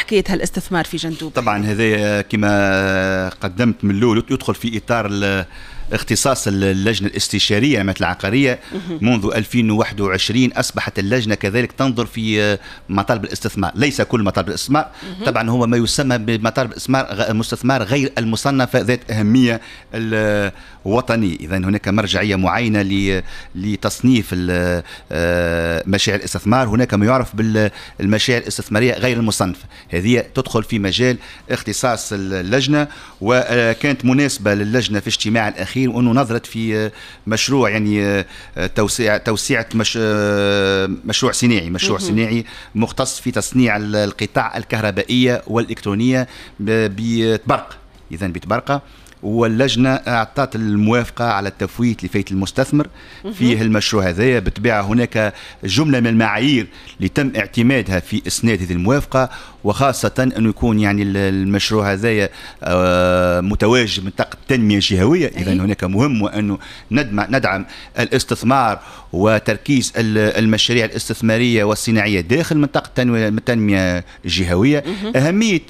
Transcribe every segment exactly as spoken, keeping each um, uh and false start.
حكاية هالاستثمار في جندوب؟ طبعا هذا كما قدمت من الأول يدخل في إطار اختصاص اللجنة الاستشارية مثل العقارية. منذ ألفين وواحد وعشرين أصبحت اللجنة كذلك تنظر في مطالب الاستثمار، ليس كل مطالب الاستثمار، طبعا هو ما يسمى بمطالب الاستثمار غير المصنفة ذات أهمية وطنية. إذا هناك مرجعية معينة لتصنيف مشاريع الاستثمار، هناك ما يعرف بالمشاريع الاستثمارية غير المصنفة، هذه تدخل في مجال اختصاص اللجنة. وكانت مناسبة للجنة في اجتماع الأخير وأنه نظرت في مشروع يعني توسيع توسيعة مش مشروع صناعي مشروع صناعي مختص في تصنيع القطع الكهربائية والإلكترونية بتبرقة. إذا بتبرقة، واللجنة أعطت الموافقة على التفويت لفئة المستثمر فيه المشروع هذا. بالطبيعة هناك جملة من المعايير اللي تم اعتمادها في إسناد هذه الموافقة، وخاصة أنه يكون يعني المشروع هذا متواجد منطقة تنمية جهوية. إذا هناك مهم وأنه ندعم الاستثمار وتركيز المشاريع الاستثمارية والصناعية داخل منطقة التنمية الجهوية. أهمية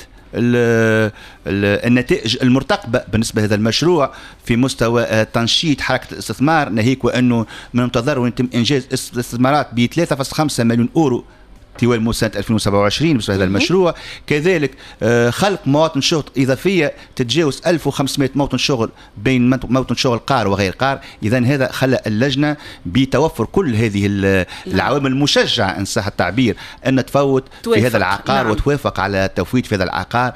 النتائج المرتقبة بالنسبة لهذا المشروع في مستوى تنشيط حركة الاستثمار، ناهيك وأنه من المنتظر أن يتم إنجاز استثمارات ب ثلاثة فاصلة خمسة مليون أورو طوال سنة ألفين وسبعة وعشرين بالنسبة لهذا المشروع. كذلك خلق مواطن شغل إضافية تتجاوز ألف وخمسمائة موطن شغل بين موطن شغل قار وغير قار. إذا هذا خلى اللجنة بتوفر كل هذه العوامل المشجعة إن صح التعبير أن تفوت في هذا العقار. نعم. وتوافق على التفويت في هذا العقار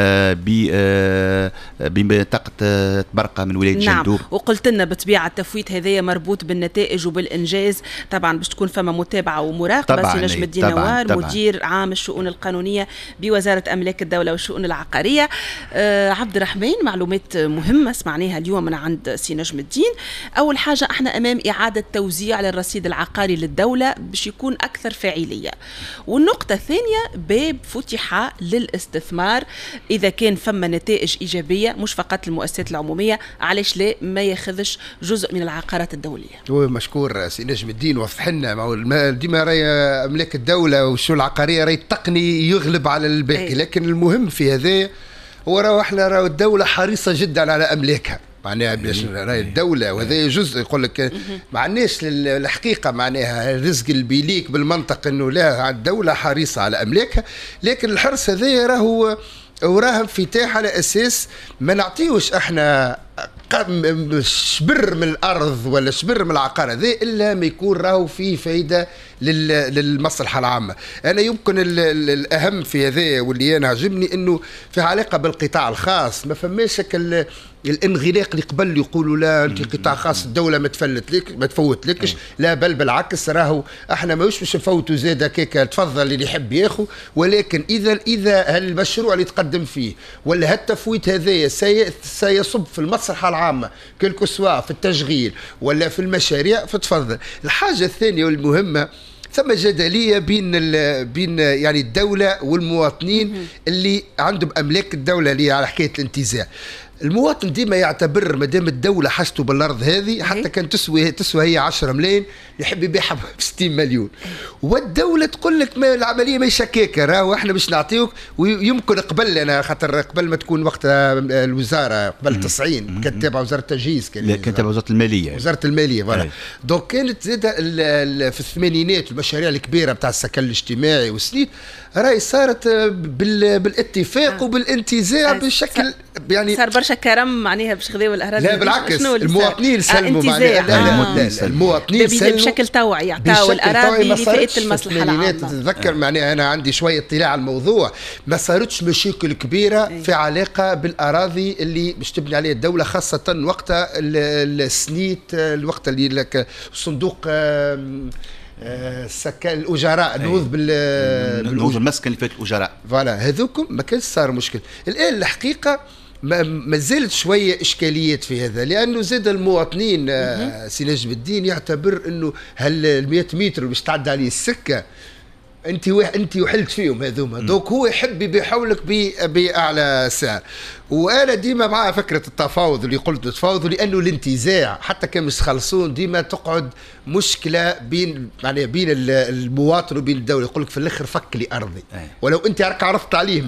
بمنطقة تبرقة من ولاية نعم. جندوب. وقلت لنا بطبيعة التفويت هذايا مربوط بالنتائج وبالإنجاز، طبعا باش تكون فما متابعة ومراقبة. سي نجم الدين نوار مدير عام الشؤون القانونية بوزارة أملاك الدولة والشؤون العقارية. آه عبد الرحمن، معلومات مهمة سمعناها اليوم من عند سي نجم الدين. أول حاجة احنا أمام إعادة توزيع للرصيد العقاري للدولة باش يكون أكثر فاعلية. والنقطة الثانية باب فتح للاستثمار إذا كان فما نتائج إيجابية، مش فقط المؤسسات العمومية، علاش لا ما ياخذش جزء من العقارات الدولية. مشكور سي نجم الدين، وضح لنا ديما راهي أملاك الدولة والشؤون العقارية راهي التقني يغلب على الباقي. لكن المهم في هذا هو راهو احنا راهو الدولة حريصة جدا على أملاكها، معناها باش راهي الدولة، وهذا جزء يقول لك ما عندناش الحقيقة معناها الرزق اللي بيليك بالمنطق انه لا، الدولة حريصة على أملاكها. لكن الحرص هذا راهو وراه انفتاح على أساس ما نعطيوش احنا شبر من الارض ولا شبر من العقار هذا الا ما يكون راهو فيه فائده للمصلحه العامه. انا يمكن الاهم في هذا واللي انا عجبني انه في علاقه بالقطاع الخاص ما فماش الانغلاق اللي قبل يقولوا لا انت قطاع خاص الدوله ما تفلت لك ما تفوت لكش، لا بل بالعكس راهو احنا ماهوش باش نفوتوا زاده كيكا تفضل اللي يحب ياخذ. ولكن اذا اذا المشروع اللي تقدم فيه ولا هالتفويت هذايا سيصب في المصلحه العامه كلكو سواء في التشغيل ولا في المشاريع فتفضل. الحاجه الثانيه والمهمه، ثم جدليه بين بين يعني الدوله والمواطنين اللي عندهم املاك الدوله اللي على حكايه الانتزاع. المواطن ديما يعتبر ما دام الدوله حشته بالارض هذه حتى كان تسوي تسوى هي عشرة ملايين يحب يبيعها ب ستين مليون، والدوله تقول لك ما العمليه ماشي هكاك، راهو احنا باش نعطيوك. ويمكن قبل انا خاطر قبل ما تكون وقت الوزاره قبل تسعين كانت تابعه وزاره التجهيز، كانت تابعه وزاره الماليه وزاره الماليه فوالا. دونك كانت زاده في الثمانينات المشاريع الكبيره بتاع السكن الاجتماعي والسنيت راهي صارت بالاتفاق وبالانتزاع بشكل يعني صار برشا كرم معناها باش خذاو الاراضي. لا بالعكس المواطنين سلموا معناها آه. المواطنين سلموا بشكل توعي يعطاو الاراضي لفئه المصلحه العامه. تتذكر معناها انا عندي شويه اطلاع على الموضوع، ما صارتش مشاكل كبيره أي. في علاقه بالاراضي اللي باش تبني عليها الدوله، خاصه وقتها السنيت الوقت اللي لك صندوق السكان الاجراء نوض بال نوض المسكن اللي فات الاجراء فوالا هذوكم ما كانش صار مشكل. الان الحقيقه ما زالت شويه اشكاليات في هذا، لانه زاد المواطنين سي نجم الدين يعتبر انه هال مئة متر باش تعدى عليه السكه انت انت وحلت فيهم هذوما، دوك هو يحب يبيعوا لك باعلى سعر. وانا ديما مع فكره التفاوض اللي قلت تفاوضوا، لانه الانتزاع حتى كان مش خلصون ديما تقعد مشكله بين معناها بين المواطن وبين الدوله، يقول لك في الاخر فك لي ارضي ولو انت عرفت عليه